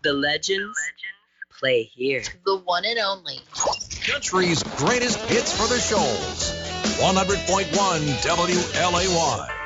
The legends play here. The one and only. Country's greatest hits for the shoals. 100.1 WLAY.